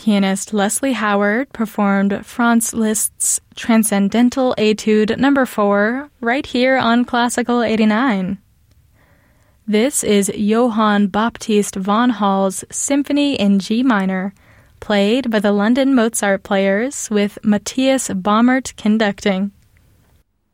pianist Leslie Howard performed Franz Liszt's Transcendental Etude No. 4 right here on Classical 89. This is Johann Baptist von Hall's Symphony in G minor, played by the London Mozart Players with Matthias Baumert conducting.